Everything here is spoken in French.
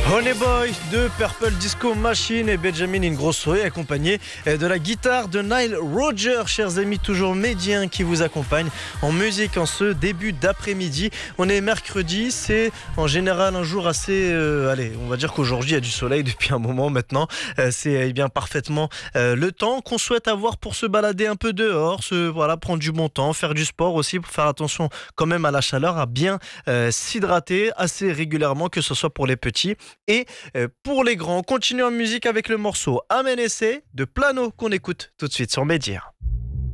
Honey Boy de Purple Disco Machine et Benjamin Ingrosso accompagné de la guitare de Nile Rodgers. Chers amis, toujours Médien qui vous accompagne en musique en ce début d'après-midi. On est mercredi, c'est en général un jour assez... on va dire qu'aujourd'hui il y a du soleil depuis un moment maintenant. C'est bien parfaitement le temps qu'on souhaite avoir pour se balader un peu dehors, prendre du bon temps, faire du sport aussi pour faire attention quand même à la chaleur, à bien s'hydrater assez régulièrement, que ce soit pour les petits et pour les grands. On continue en musique avec le morceau Amenese de Plano qu'on écoute tout de suite sur Média.